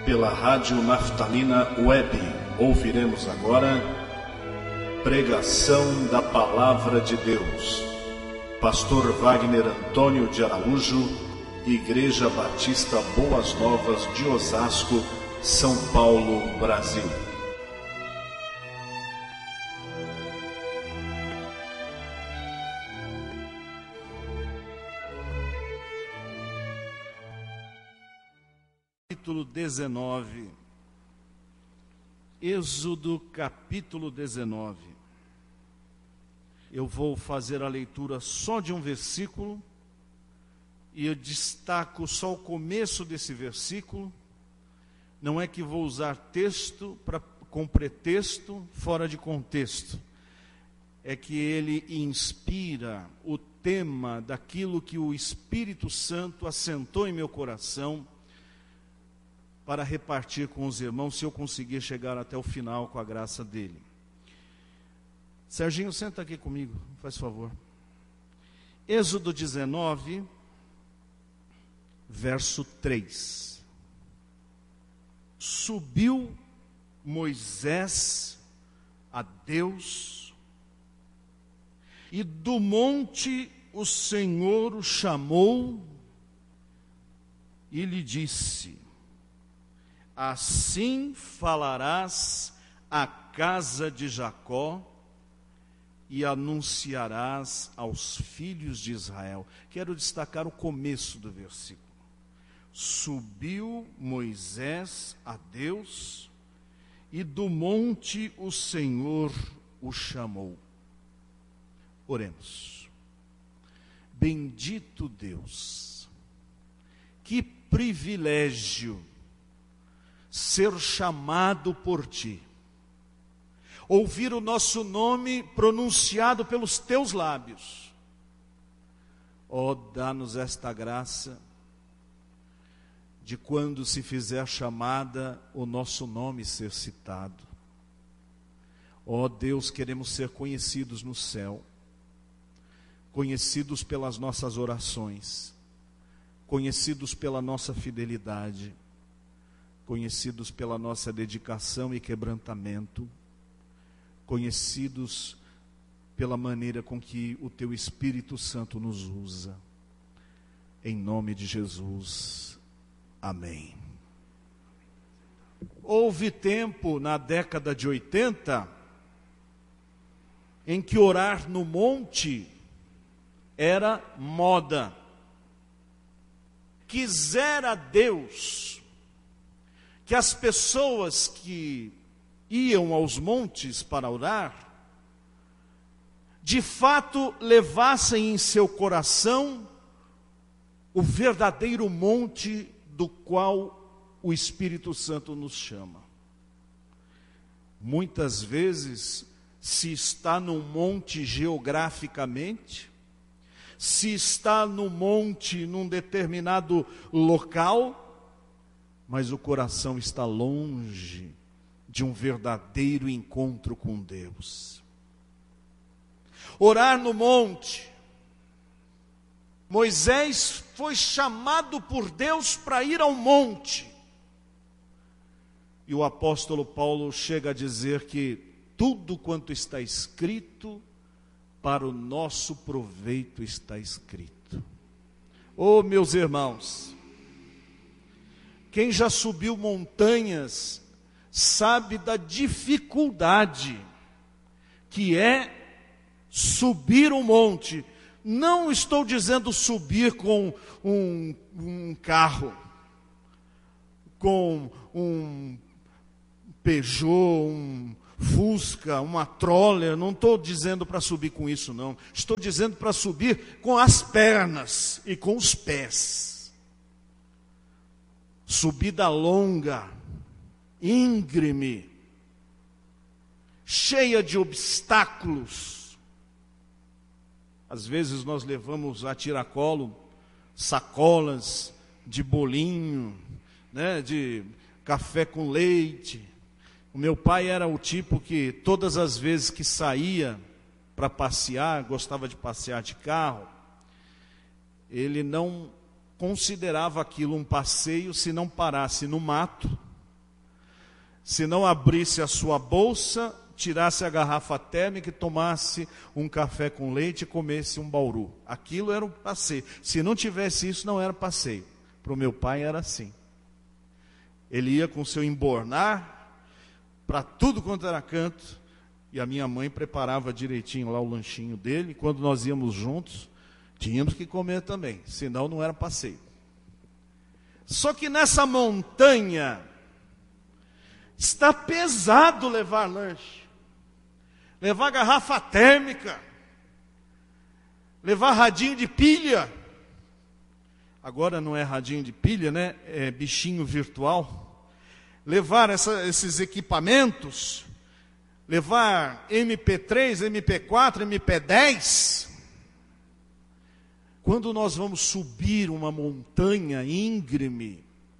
Pela Rádio Naftalina Web, ouviremos agora Pregação da Palavra de Deus. Pastor Wagner Antônio de Araújo, Igreja Batista Boas Novas de Osasco, São Paulo, Brasil. Capítulo 19. Êxodo capítulo 19. Eu vou fazer a leitura só de um versículo e eu destaco só o começo desse versículo. Não é que vou usar texto com pretexto fora de contexto. É que ele inspira o tema daquilo que o Espírito Santo assentou em meu coração para repartir com os irmãos, se eu conseguir chegar até o final com a graça dele. Serginho, senta aqui comigo, faz favor. Êxodo 19, verso 3. Subiu Moisés a Deus, e do monte o Senhor o chamou e lhe disse: assim falarás à casa de Jacó e anunciarás aos filhos de Israel. Quero destacar o começo do versículo. Subiu Moisés a Deus e do monte o Senhor o chamou. Oremos. Bendito Deus, que privilégio ser chamado por ti, ouvir o nosso nome pronunciado pelos teus lábios. Ó, dá-nos esta graça de quando se fizer chamada, o nosso nome ser citado. Ó Deus, queremos ser conhecidos no céu, conhecidos pelas nossas orações, conhecidos pela nossa fidelidade, conhecidos pela nossa dedicação e quebrantamento, conhecidos pela maneira com que o Teu Espírito Santo nos usa. Em nome de Jesus, amém. Houve tempo na década de 80 em que orar no monte era moda. Quisera Deus que as pessoas que iam aos montes para orar, de fato levassem em seu coração o verdadeiro monte do qual o Espírito Santo nos chama. Muitas vezes se está num monte geograficamente, se está no monte num determinado local, mas o coração está longe de um verdadeiro encontro com Deus. Orar no monte. Moisés foi chamado por Deus para ir ao monte. E o apóstolo Paulo chega a dizer que tudo quanto está escrito, para o nosso proveito está escrito. Oh, meus irmãos, quem já subiu montanhas sabe da dificuldade que é subir um monte. Não estou dizendo subir com um carro, com um Peugeot, um Fusca, uma Troller. Não estou dizendo para subir com isso, não. Estou dizendo para subir com as pernas e com os pés. Subida longa, íngreme, cheia de obstáculos. Às vezes nós levamos a tiracolo sacolas de bolinho, né, de café com leite. O meu pai era o tipo que todas as vezes que saía para passear, gostava de passear de carro, ele não considerava aquilo um passeio se não parasse no mato se não abrisse a sua bolsa, tirasse a garrafa térmica e tomasse um café com leite e comesse um bauru. Aquilo era um passeio. Se não tivesse isso, não era passeio. Para o meu pai era assim. Ele ia com seu embornar para tudo quanto era canto, e a minha mãe preparava direitinho lá o lanchinho dele, e quando nós íamos juntos, tínhamos que comer também, senão não era passeio. Só que nessa montanha, está pesado levar lanche, levar garrafa térmica, levar radinho de pilha. Agora não é radinho de pilha, né? É bichinho virtual. Levar esses equipamentos, levar MP3, MP4, MP10. Quando nós vamos subir uma montanha íngreme,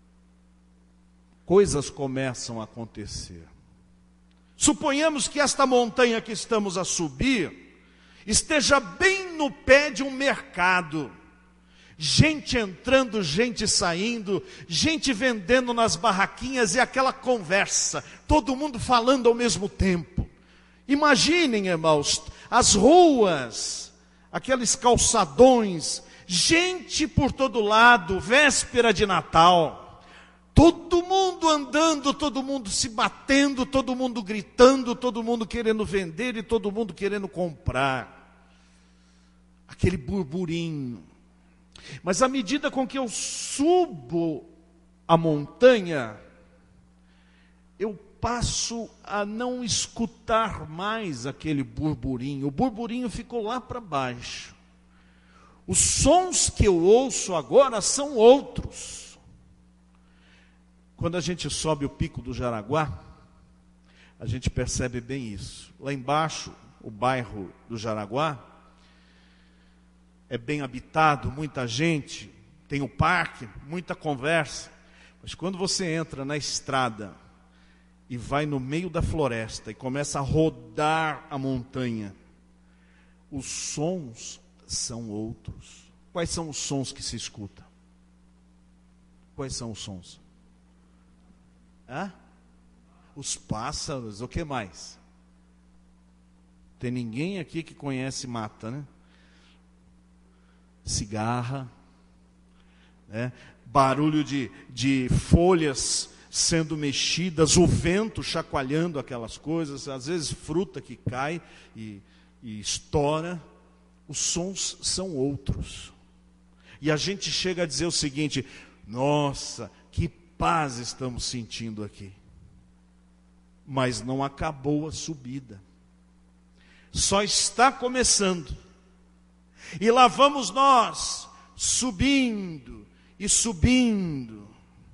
coisas começam a acontecer. Suponhamos que esta montanha que estamos a subir esteja bem no pé de um mercado. Gente entrando, gente saindo, gente vendendo nas barraquinhas e aquela conversa, todo mundo falando ao mesmo tempo. Imaginem, irmãos, as ruas, aqueles calçadões, gente por todo lado, véspera de Natal. Todo mundo andando, todo mundo se batendo, todo mundo gritando, todo mundo querendo vender e todo mundo querendo comprar. Aquele burburinho. Mas à medida com que eu subo a montanha, eu passo a não escutar mais aquele burburinho. O burburinho ficou lá para baixo. Os sons que eu ouço agora são outros. Quando a gente sobe o Pico do Jaraguá, a gente percebe bem isso. Lá embaixo, o bairro do Jaraguá é bem habitado, muita gente, tem o parque, muita conversa. Mas quando você entra na estrada e vai no meio da floresta e começa a rodar a montanha, os sons são outros. Quais são os sons que se escuta? Quais são os sons? Os pássaros, o que mais? Tem ninguém aqui que conhece mata, né? Cigarra, né? Barulho de folhas sendo mexidas, o vento chacoalhando aquelas coisas, às vezes fruta que cai e estoura. Os sons são outros. E a gente chega a dizer o seguinte: nossa, que paz estamos sentindo aqui. Mas não acabou a subida. Só está começando. E lá vamos nós, subindo e subindo.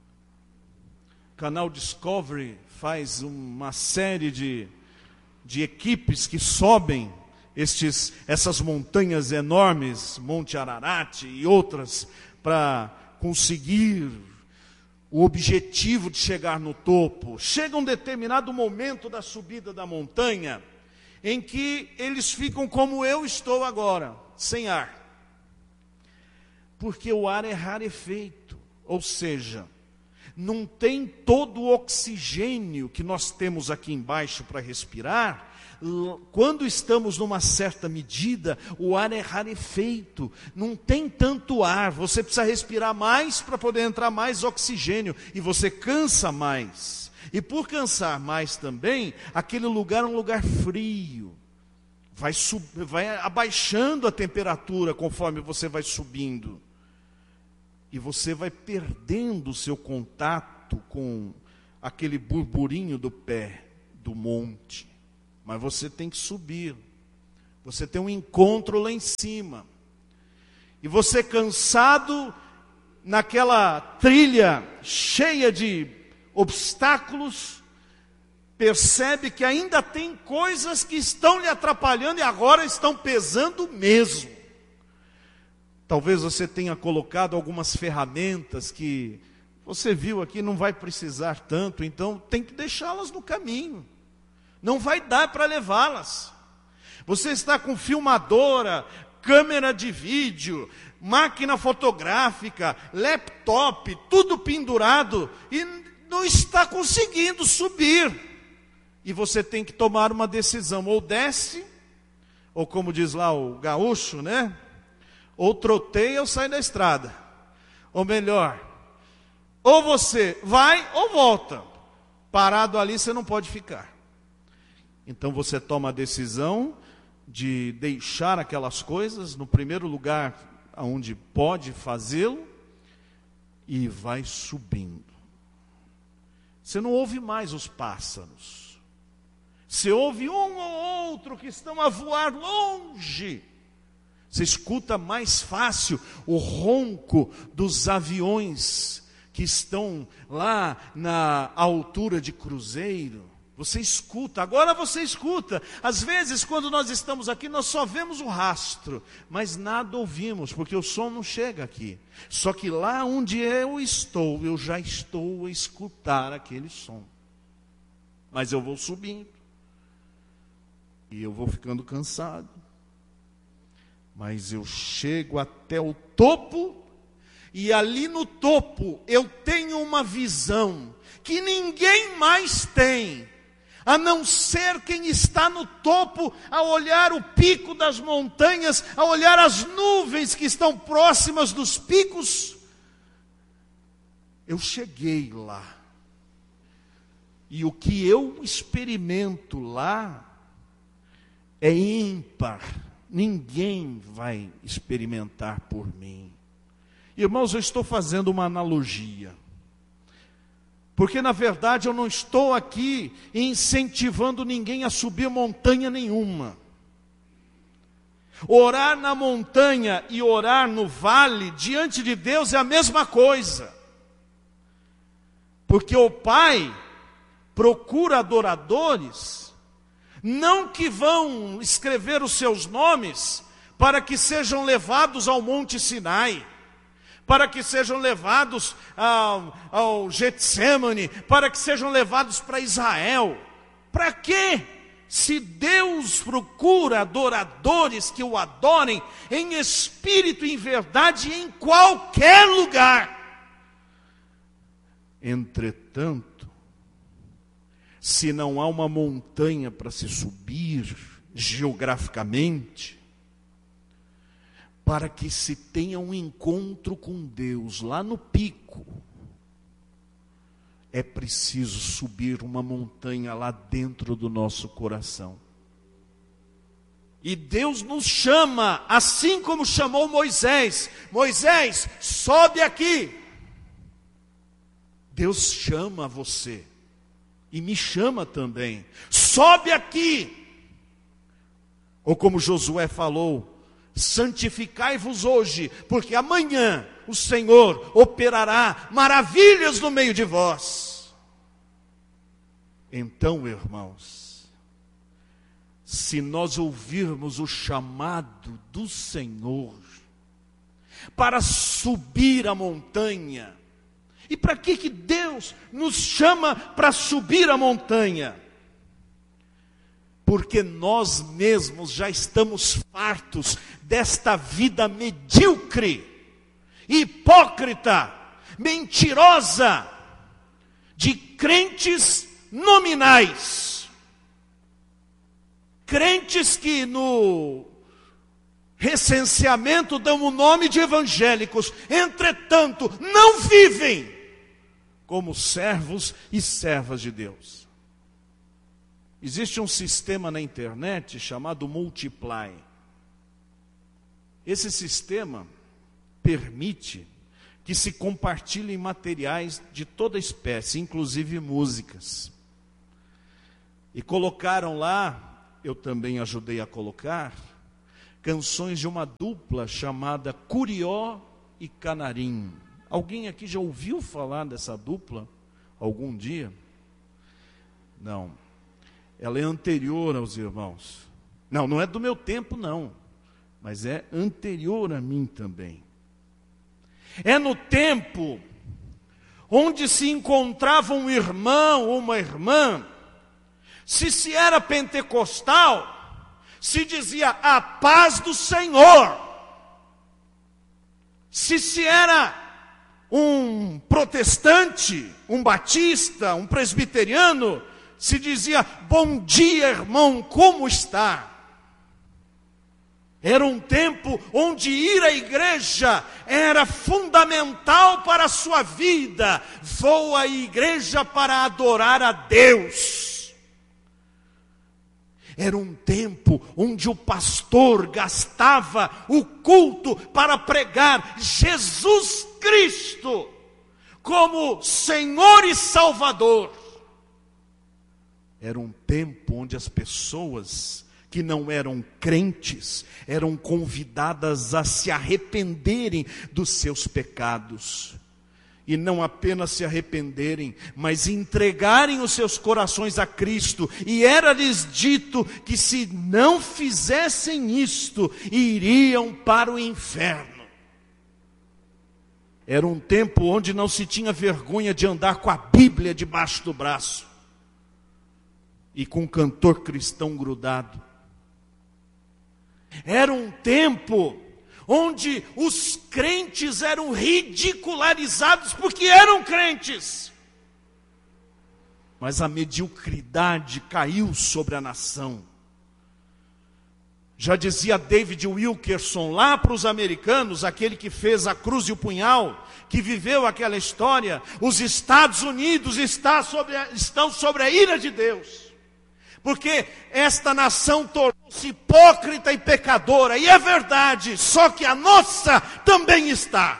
O canal Discovery faz uma série de equipes que sobem essas montanhas enormes, Monte Ararat e outras, para conseguir o objetivo de chegar no topo. Chega um determinado momento da subida da montanha, em que eles ficam como eu estou agora, sem ar. Porque o ar é rarefeito, ou seja, não tem todo o oxigênio que nós temos aqui embaixo para respirar. Quando estamos numa certa medida, o ar é rarefeito, não tem tanto ar, você precisa respirar mais para poder entrar mais oxigênio, e você cansa mais. E por cansar mais também, aquele lugar é um lugar frio, vai abaixando a temperatura conforme você vai subindo, e você vai perdendo o seu contato com aquele burburinho do pé do monte. Mas você tem que subir. Você tem um encontro lá em cima. E você cansado, naquela trilha cheia de obstáculos, percebe que ainda tem coisas que estão lhe atrapalhando e agora estão pesando mesmo. Talvez você tenha colocado algumas ferramentas que você viu aqui, não vai precisar tanto, então tem que deixá-las no caminho. Não vai dar para levá-las. Você está com filmadora, câmera de vídeo, máquina fotográfica, laptop, tudo pendurado, e não está conseguindo subir. E você tem que tomar uma decisão, ou desce, ou como diz lá o gaúcho, né? Ou troteia ou sai da estrada. Ou melhor, ou você vai ou volta. Parado ali você não pode ficar. Então você toma a decisão de deixar aquelas coisas no primeiro lugar onde pode fazê-lo e vai subindo. Você não ouve mais os pássaros. Você ouve um ou outro que estão a voar longe. Você escuta mais fácil o ronco dos aviões que estão lá na altura de cruzeiro. Você escuta, agora você escuta. Às vezes, quando nós estamos aqui, nós só vemos o rastro, mas nada ouvimos, porque o som não chega aqui. Só que lá onde eu estou, eu já estou a escutar aquele som. Mas eu vou subindo. E eu vou ficando cansado. Mas eu chego até o topo, e ali no topo eu tenho uma visão que ninguém mais tem, a não ser quem está no topo, a olhar o pico das montanhas, a olhar as nuvens que estão próximas dos picos. Eu cheguei lá, e o que eu experimento lá é ímpar. Ninguém vai experimentar por mim. Irmãos, eu estou fazendo uma analogia. Porque na verdade eu não estou aqui incentivando ninguém a subir montanha nenhuma. Orar na montanha e orar no vale, diante de Deus, é a mesma coisa. Porque o Pai procura adoradores, não que vão escrever os seus nomes para que sejam levados ao Monte Sinai, para que sejam levados ao Getsemane, para que sejam levados para Israel. Para quê? Se Deus procura adoradores que o adorem em espírito e em verdade em qualquer lugar. Entretanto, se não há uma montanha para se subir geograficamente, para que se tenha um encontro com Deus lá no pico, é preciso subir uma montanha lá dentro do nosso coração. E Deus nos chama, assim como chamou Moisés. Moisés, sobe aqui. Deus chama você. E me chama também. Sobe aqui. Ou como Josué falou, santificai-vos hoje, porque amanhã o Senhor operará maravilhas no meio de vós. Então, irmãos, se nós ouvirmos o chamado do Senhor para subir a montanha, e para que Deus nos chama para subir a montanha? Porque nós mesmos já estamos fartos desta vida medíocre, hipócrita, mentirosa, de crentes nominais. Crentes que no recenseamento dão o nome de evangélicos, entretanto não vivem como servos e servas de Deus. Existe um sistema na internet chamado Multiply. Esse sistema permite que se compartilhem materiais de toda espécie, inclusive músicas. E colocaram lá, eu também ajudei a colocar, canções de uma dupla chamada Curió e Canarim. Alguém aqui já ouviu falar dessa dupla algum dia? Não. Ela é anterior aos irmãos. Não, não é do meu tempo não, mas é anterior a mim também. É no tempo onde se encontrava um irmão ou uma irmã, se era pentecostal, se dizia a paz do Senhor. Se era um protestante, um batista, um presbiteriano, se dizia: bom dia, irmão, como está? Era um tempo onde ir à igreja era fundamental para a sua vida. Vou à igreja para adorar a Deus. Era um tempo onde o pastor gastava o culto para pregar Jesus Cristo como Senhor e Salvador. Era um tempo onde as pessoas que não eram crentes eram convidadas a se arrependerem dos seus pecados. E não apenas se arrependerem, mas entregarem os seus corações a Cristo. E era-lhes dito que se não fizessem isto, iriam para o inferno. Era um tempo onde não se tinha vergonha de andar com a Bíblia debaixo do braço e com um cantor cristão grudado. Era um tempo onde os crentes eram ridicularizados porque eram crentes. Mas a mediocridade caiu sobre a nação. Já dizia David Wilkerson lá para os americanos, aquele que fez a cruz e o punhal, que viveu aquela história: os Estados Unidos estão sobre a ira de Deus. Porque esta nação tornou-se hipócrita e pecadora. E é verdade, só que a nossa também está.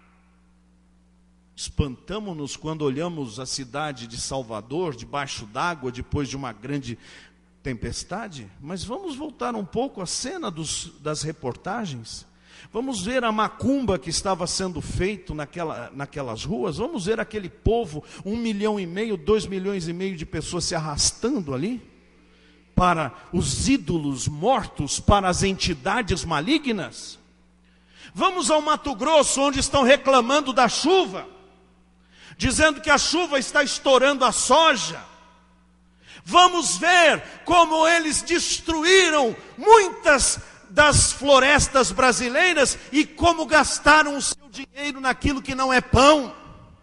Espantamo-nos quando olhamos a cidade de Salvador debaixo d'água depois de uma grande tempestade. Mas vamos voltar um pouco à cena das reportagens. Vamos ver a macumba que estava sendo feito naquelas ruas. Vamos ver aquele povo, 1,5 milhão, 2,5 milhões de pessoas se arrastando ali para os ídolos mortos, para as entidades malignas. Vamos ao Mato Grosso, onde estão reclamando da chuva, dizendo que a chuva está estourando a soja. Vamos ver como eles destruíram muitas das florestas brasileiras e como gastaram o seu dinheiro naquilo que não é pão.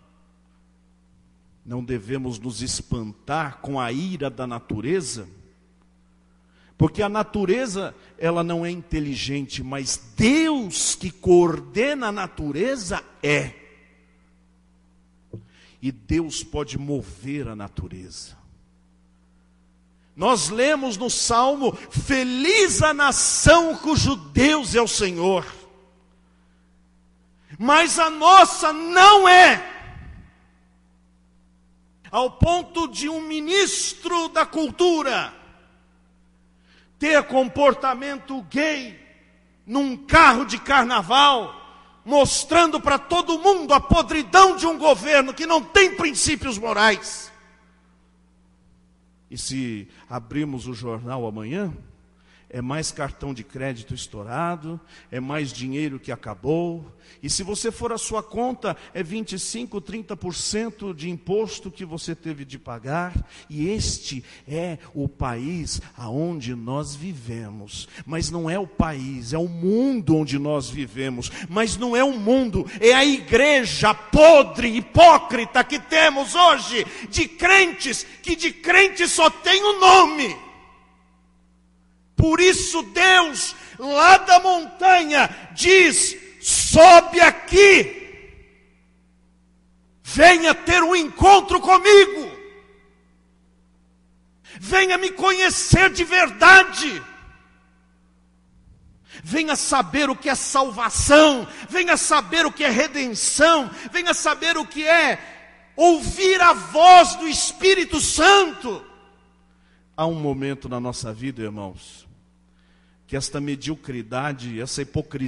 Não devemos nos espantar com a ira da natureza, porque a natureza, ela não é inteligente, mas Deus que coordena a natureza é. E Deus pode mover a natureza. Nós lemos no Salmo: feliz a nação cujo Deus é o Senhor. Mas a nossa não é. Ao ponto de um ministro da cultura ter comportamento gay num carro de carnaval, mostrando para todo mundo a podridão de um governo que não tem princípios morais. E se abrirmos o jornal amanhã, é mais cartão de crédito estourado, é mais dinheiro que acabou. E se você for à sua conta, é 25%, 30% de imposto que você teve de pagar. E este é o país aonde nós vivemos. Mas não é o país, é o mundo onde nós vivemos. Mas não é o mundo, é a igreja podre, hipócrita que temos hoje, de crentes, que de crentes só tem o nome. Por isso Deus, lá da montanha, diz: sobe aqui, venha ter um encontro comigo, venha me conhecer de verdade, venha saber o que é salvação, venha saber o que é redenção, venha saber o que é ouvir a voz do Espírito Santo. Há um momento na nossa vida, irmãos, que esta mediocridade, essa hipocrisia